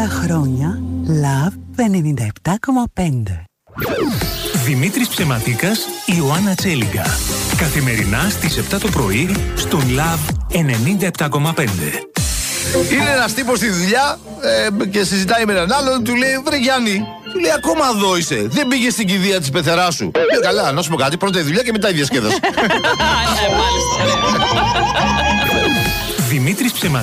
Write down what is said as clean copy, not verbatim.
χρόνια Love 97,5. Δημήτρης Ψεματίκας, Ιωάννα Τσέλιγκα. Καθημερινά στις 7 το πρωί στον Love 97,5. Είναι ένας τύπος στη δουλειά και συζητάει με έναν άλλον, του λέει: βρε Γιάννη, του λέει, ακόμα εδώ είσαι. Δεν πήγες στην κηδεία της πεθεράς σου. Λέει: καλά, να σου πω κάτι, πρώτα η δουλειά και μετά η διασκέδαση. Δημήτρης Ψεματίκας.